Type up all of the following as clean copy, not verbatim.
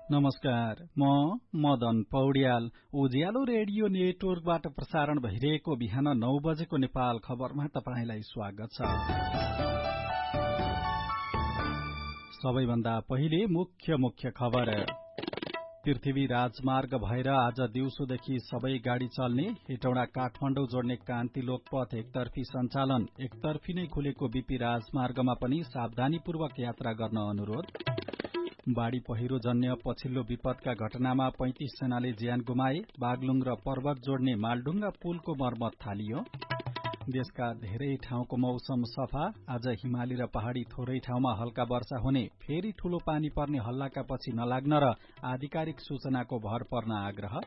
नमस्कार, म मदन पौड्याल। उज्यालो रेडियो नेटवर्कबाट प्रसारण भइरहेको बिहान 9 बजेको नेपाल खबरमा तपाईंलाई स्वागत छ। सबैभन्दा पहिले मुख्य खबर। पृथ्वी राजमार्ग भएर आज दिउँसोदेखि सबै गाड़ी चल्ने, हेटौडा काठमाडौँ जोड्ने कान्ति लोकपथ एकतर्फी सञ्चालन, एकतर्फी नै खुलेको बीपी राजमार्गमा पनि सावधानीपूर्वक यात्रा गर्न अनुरोध। बाढ़ी पहिरो जन्य पछिल्लो विपदका घटनामा 35 जनाले ज्यान गुमाए, बागलुङ र पर्वत जोड्ने मालढुङ्गा पुलको मर्मत थालियो। देशका धेरै ठाउँको मौसम सफा, आज हिमाली र पहाड़ी थोरै ठाउँमा हल्का वर्षा हुने, फेरि ठूलो पानी पर्ने हल्लाका पछि नलाग्न र आधिकारिक सूचनाको भर पर्न आग्रह।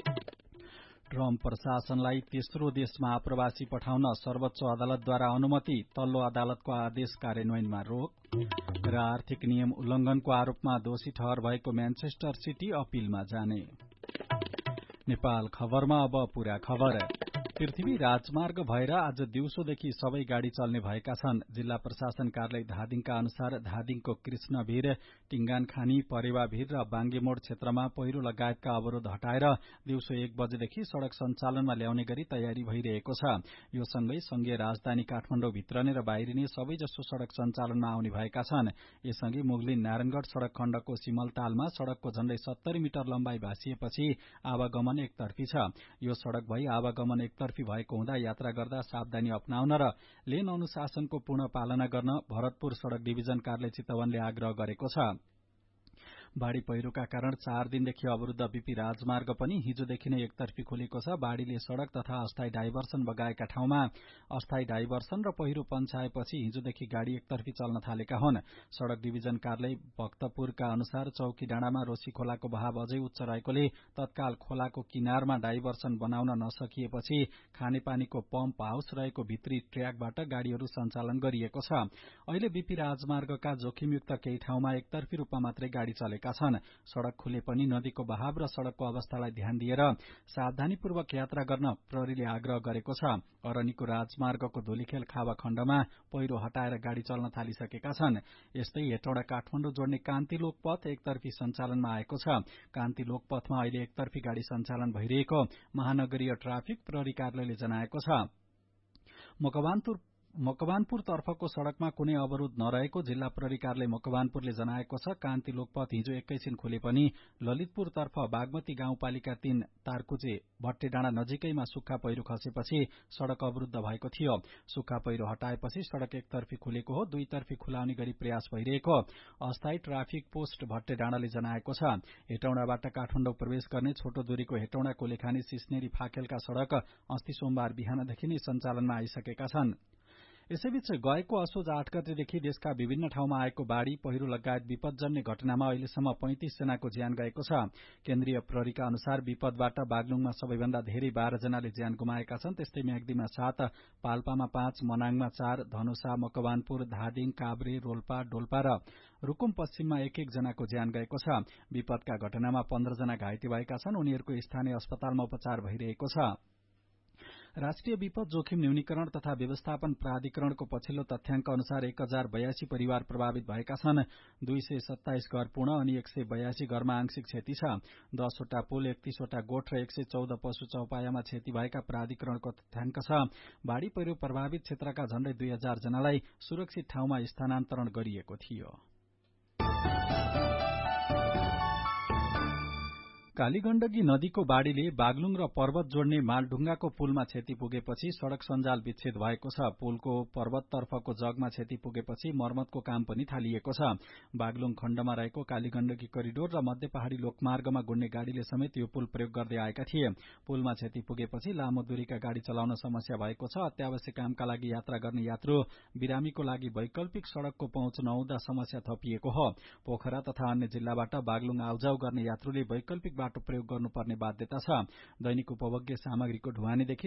ट्रम्प प्रशासनलाई तेस्रो देशमा आप्रवासी पठाउन सर्वोच्च अदालतद्वारा अनुमति, तल्लो अदालतको आदेश कार्यान्वयनमा रोक। र आर्थिक नियम उल्लंघनको आरोपमा दोषी ठहर भएको म्यानचेस्टर सिटी अपीलमा जाने। नेपाल खबरमा अब पूरा खबर। पृथ्वी राजमार्ग भएर आज दिउँसोदेखि सबै गाड़ी चल्ने भएका छन्। जिल्ला प्रशासन कार्यालय धादिङका अनुसार धादिङको कृष्णभिर, टिंगानखानी, परेवाभिर र बाङ्गेमोड़ क्षेत्रमा पहिरो लगायतका अवरोध हटाएर दिउँसो 1 बजेदेखि सड़क सञ्चालनमा ल्याउने गरी तयारी भइरहेको छ। यो सँगै संघीय राजधानी काठमाडौँ भित्रने र बाहिरिने सबैजसो सड़क सञ्चालनमा आउने भएका छन्। यसअघि मुगलिन नारायणगढ़ सड़क खण्डको सिमलतालमा सड़कको झण्डै 70 मिटर लम्बाई भाँसिएपछि आवागमन एकतर्फी छ। यो सड़क भई आवागमन एकतर्फी भएको हुँदा यात्रा गर्दा सावधानी अपनाउन र लेन अनुशासनको पूर्ण पालना गर्न भरतपुर सड़क डिभिजन कार्यालय चितवनले आग्रह गरेको छ। बाढ़ी पहिरोका कारण 4 दिनदेखि अवरुद्ध बीपी राजमार्ग पनि हिजोदेखि नै एकतर्फी खुलेको छ। बाढ़ीले सड़क तथा अस्थायी डाइभर्सन बगाएका ठाउँमा अस्थायी डाइभर्सन र पहिरो पन्छाएपछि हिजोदेखि गाड़ी एकतर्फी चल्न थालेका हुन्। सड़क डिभिजन कार्यालय भक्तपुरका अनुसार चौकी डाँडामा रोशी खोलाको बहाव अझै उच्च रहेकोले तत्काल खोलाको किनारमा डाइभर्सन बनाउन नसकिएपछि खानेपानीको पम्प हाउस रहेको भित्री ट्र्याकबाट गाड़ीहरू सञ्चालन गरिएको छ। अहिले बीपी राजमार्गका जोखिमयुक्त केही ठाउँमा एकतर्फी रूपमा मात्रै गाड़ी चलेका छन्। सड़क खुले पनि नदीको बहाव र सड़कको अवस्थालाई ध्यान दिएर सावधानीपूर्वक यात्रा गर्न प्रहरीले आग्रह गरेको छ। अरनीको राजमार्गको धुलीखेल खावा खण्डमा पहिरो हटाएर गाड़ी चल्न थालिसकेका छन्। यस्तै हेटौडा काठमाडौँ जोड्ने कान्ति लोकपथ एकतर्फी सञ्चालनमा आएको छ। कान्ति लोकपथमा अहिले एकतर्फी गाड़ी सञ्चालन भइरहेको महानगरीय ट्राफिक प्रहरी कार्यालयले जनाएको छ। मकवानपुर तर्फको सड़कमा कुनै अवरोध नरहेको जिल्ला प्रहरी कार्यालय मकवानपुरले जनाएको छ। कान्ति लोकपथ हिजो एकैछिन खुले पनि ललितपुर तर्फ बागमती गाउँपालिका 3 तारकुचे भट्टेडाँडा नजिकैमा सुक्खा पहिरो खसेपछि सड़क अवरुद्ध भएको थियो। सुक्खा पहिरो हटाएपछि सड़क एकतर्फी खुलेको हो। दुईतर्फी खुलाउने गरी प्रयास भइरहेको अस्थायी ट्राफिक पोस्ट भट्टेडाँडाले जनाएको छ। हेटौडाबाट काठमाडौँ प्रवेश गर्ने छोटो दूरीको हेटौडा कोलेखानी सिस्नेरी फाकेलका सड़क अस्ति सोमबार बिहानदेखि नै सञ्चालनमा आइसकेका छन्। यसैबीच गएको असोज 8 गतेदेखि देशका विभिन्न ठाउँमा आएको बाढ़ी पहिरो लगायत विपदजन्य घटनामा अहिलेसम्म 35 जनाको ज्यान गएको छ। केन्द्रीय प्रहरीका अनुसार विपदबाट बागलुङमा सबैभन्दा धेरै 12 जनाले ज्यान गुमाएका छन्। त्यस्तै म्याग्दीमा 7, पाल्पामा 5, मनाङमा 4, धनुषा, मकवानपुर, धादिङ, काभ्रे, रोल्पा, डोल्पा र रुकुम पश्चिममा 1-1 जनाको ज्यान गएको छ। विपदका घटनामा 15 जना घाइते भएका छन्। उनीहरूको स्थानीय अस्पतालमा उपचार भइरहेको छ। राष्ट्रिय विपद जोखिम न्यूनीकरण तथा व्यवस्थापन प्राधिकरणको पछिल्लो तथ्याङ्क अनुसार 1082 परिवार प्रभावित भएका छन्। 227 घर पूर्ण अनि 182 घरमा आंशिक क्षति छ। 10 वटा पुल, 31 वटा गोठ र 114 पशु चौपायामा क्षति भएका प्राधिकरणको तथ्याङ्क छ। बाढ़ी पहिरो प्रभावित क्षेत्रका झण्डै 2000 जनालाई सुरक्षित ठाउँमा स्थानान्तरण गरिएको थियो। कालीगण्डकी नदीको बाढ़ीले बागलुङ र पर्वत जोड्ने मालढुङ्गाको पुलमा क्षति पुगेपछि सड़क सञ्जाल विच्छेद भएको छ। पुलको पर्वततर्फको जगमा क्षति पुगेपछि मर्मतको काम पनि थालिएको छ। बागलुङ खण्डमा रहेको कालीगण्डकी करिडोर र मध्य पहाड़ी लोकमार्गमा गुड्ने गाड़ीले समेत यो पुल प्रयोग गर्दै आएका थिए। पुलमा क्षति पुगेपछि लामो दूरीका गाड़ी चलाउन समस्या भएको छ। अत्यावश्यक कामका लागि यात्रा गर्ने यात्रु बिरामीको लागि वैकल्पिक सड़कको पहुँच नहुँदा समस्या थपिएको हो। पोखरा तथा अन्य जिल्लाबाट बागलुङ आउजाउ गर्ने यात्रुले वैकल्पिक बाटो प्रयोग गर्नुपर्ने बाध्यता छ। दैनिक उपभोग्य सामग्रीको ढुवानीदेखि